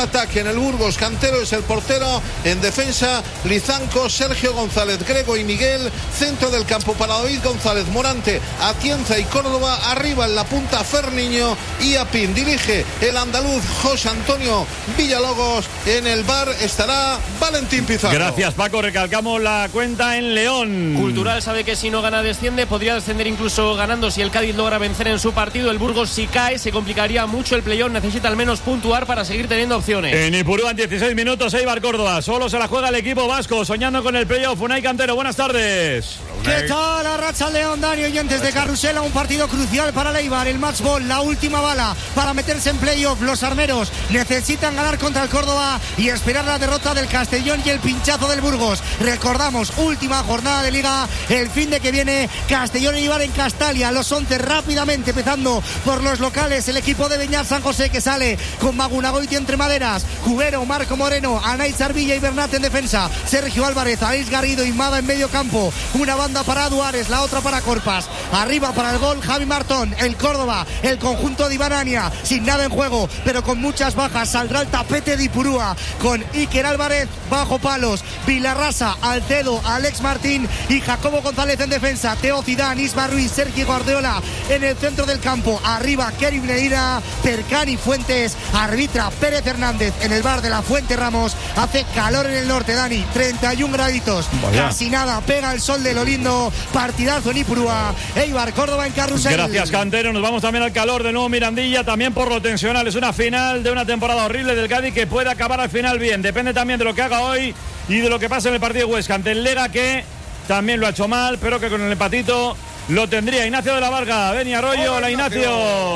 ataque en el Burgos. Cantero es el portero. En defensa, Lizanco, Sergio González, Grego y Miguel. Centro del campo para David González, Morante, Atienza y Córdoba. Arriba en la punta, Ferniño y Apín. Dirige el andaluz José Antonio Villalobos. En el bar estará Valentín Pizarro. Gracias, Paco. Recalcamos la cuenta en León. Cultural sabe que si no gana desciende, podría descender incluso ganando si el Cádiz logra vencer en su partido. El Burgos si cae se complicaría mucho el playoff, necesita al menos puntuar para seguir teniendo opciones. En Ipurúa en 16 minutos, Eibar Córdoba. Solo se la juega el equipo vasco, soñando con el playoff. Unai Cantero, buenas tardes. ¿Qué tal? Arracha León, Dani, oyentes de Carrusel, un partido crucial para el Eibar, el match ball, la última bala para meterse en playoff. Los armeros necesitan ganar contra el Córdoba y esperar la derrota del Castellón y el pinchazo del Burgos. Recordamos, última jornada de Liga, el fin de que viene, Castellón y Eibar en Castalia, los 11 rápidamente, empezando por los locales, el equipo de Beñat San José que sale con Magunagoiti entre maderas, Cubero, Marco Moreno, Anaiz Arvilla y Bernat en defensa, Sergio Álvarez, Alex Garrido y Mada en medio campo, una banda para Duares, la otra para Corpas, arriba para el gol Javi Martón, el Córdoba, el conjunto de Iván Ania, sin nada en juego, pero con muchas bajas, saldrá el tapete de Ipurúa, con Iker Álvarez bajo palos, Vilarrasa, Alcedo, Alex Martín y Jacobo González en defensa, Teo Zidane, Isma Ruiz, Sergio Guardiola en el centro del campo, arriba Kerim Neira, Cercani Fuentes, arbitra Pérez Hernández en el bar de la Fuente Ramos. Hace calor en el norte, Dani, 31 graditos, casi nada, pega el sol de lo lindo, partidazo en Ipurúa, Eibar Córdoba en Carrusel. Gracias, Cantero. Nos vamos también al calor de nuevo Mirandilla, también por lo tensional. Es una final de una temporada horrible del Cádiz que puede acabar al final bien, depende también de lo que haga hoy y de lo que pase en el partido de Huesca ante el Lega, que también lo ha hecho mal, pero que con el empatito lo tendría. Ignacio de la Varga, Beni Arroyo. Hola, Ignacio.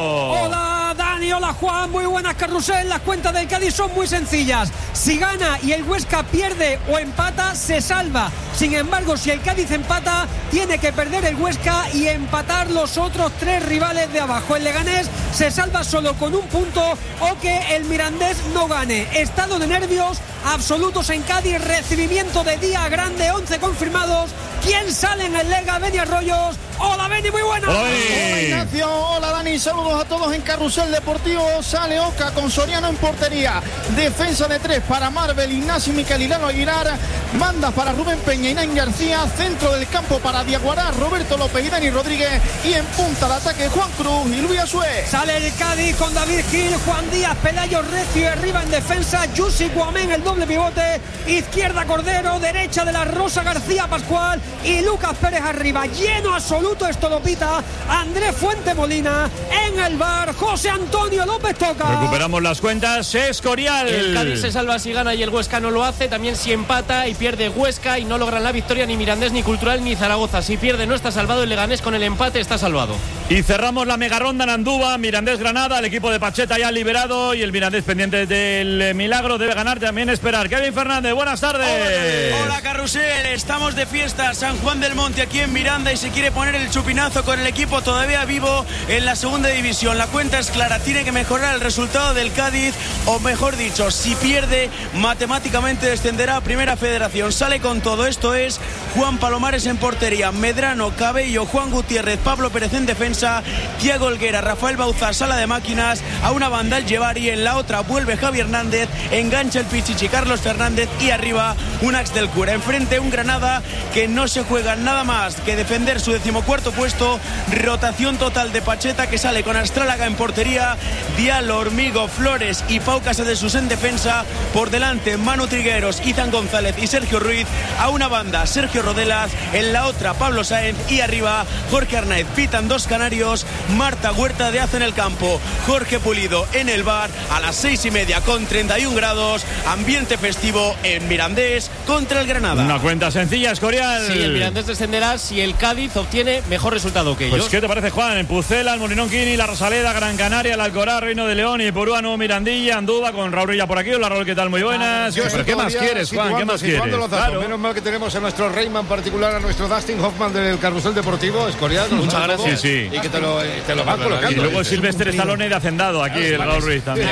Hola, Dani, hola, Juan, muy buenas, Carrusel. Las cuentas del Cádiz son muy sencillas. Si gana y el Huesca pierde o empata, se salva. Sin embargo, si el Cádiz empata, tiene que perder el Huesca y empatar los otros tres rivales de abajo. El Leganés se salva solo con un punto o que el Mirandés no gane. Estado de nervios absolutos en Cádiz, recibimiento de día grande, 11 confirmados. ¿Quién sale en el Lega? Beni Arroyos. Hola, Beni, muy buenas. Hola, Ignacio. Hola, Dani. Saludos a todos en Carrusel Deportivo. Sale Oca con Soriano en portería. Defensa de tres para Marvel, Ignacio y Micaelilano Aguilar. Bandas para Rubén Peña y Nain García. Centro del campo para Diaguará, Roberto López y Dani Rodríguez. Y en punta de ataque Juan Cruz y Luis Azué. Sale el Cádiz con David Gil, Juan Díaz, Pelayo Recio y arriba en defensa Yusi Guamén, el doble pivote. Izquierda Cordero, derecha de la Rosa García Pascual y Lucas Pérez arriba. Lleno absoluto, esto lo pita Andrés Fuente Molina. En el bar, José Antonio López Toca. Recuperamos las cuentas. Escorial. El Cádiz se salva si gana y el Huesca no lo hace. También si empata y pierde Huesca y no logran la victoria ni Mirandés, ni Cultural, ni Zaragoza. Si pierde no está salvado. El Leganés con el empate está salvado. Y cerramos la mega ronda en Andúba. Mirandés Granada, el equipo de Pacheta ya liberado y el Mirandés pendiente del milagro. Debe ganar, también esperar. Kevin Fernández, buenas tardes. Hola, Carrusel, estamos de fiesta. San Juan del Monte aquí en Miranda y se quiere poner el chupinazo con el equipo todavía vivo en la segunda división. La cuenta es clara, tiene que mejorar el resultado del Cádiz, o mejor dicho, si pierde, matemáticamente descenderá a Primera Federación. Sale con todo, esto es Juan Palomares en portería, Medrano, Cabello, Juan Gutiérrez, Pablo Pérez en defensa, Thiago Helguera, Rafael Bauza, sala de máquinas, a una banda el Llevari, en la otra vuelve Javi Hernández, engancha el Pichichi Carlos Fernández y arriba un Ax del Cura. Enfrente un Granada que no se juega nada más que defender su 14º puesto. Rotación total de Pacheta, que sale con Astrálaga en portería, Diallo, Hormigo, Flores y Pau Casadesus en defensa. Por delante Manu Trigueros, Izan González y Sergio Ruiz. A una banda Sergio Rodelas, en la otra Pablo Sáenz y arriba Jorge Arnaez. Pitan dos canarios, Marta Huerta de Haza en el campo, Jorge Pulido en el bar. A las 6:30 con 31 grados, ambiente festivo en Mirandés contra el Granada. Una cuenta sencilla, Escorial. Sí, el Mirandés descenderá si el Cádiz obtiene mejor resultado que ellos. Pues, ¿qué te parece, Juan? En Pucela, el Molinón Quini, la Rosaleda, Gran Canaria, el Alcorá, Reino de León y Ipurúa, Nuevo Mirandilla, Andúba, con Raúl Rilla por aquí. Hola, Raúl, ¿qué tal? Muy buenas. Pero ¿qué más quieres, Juan? ¿Qué más quieres? Claro. Menos mal que tenemos a nuestro Reyman particular, a nuestro Dustin Hoffman del Carrusel Deportivo, Escorial. Muchas gracias. Sí, y que te lo van colocando. Y luego el Silvestre Stallone de Hacendado, aquí el Raúl Ruiz también.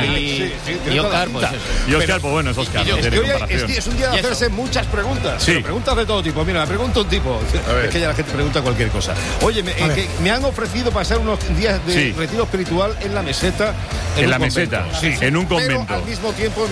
Y Oscar, pues eso. Y Oscar, pues bueno, es Oscar. Es un día de hacerse muchas preguntas. Sí. Preguntas de todo tipo. Mira, me pregunta un tipo. Es que ya la gente pregunta cualquier cosa. Oye, que me han ofrecido pasar unos días de retiro espiritual en la meseta. En la meseta, sí. En un convento. Pero al mismo tiempo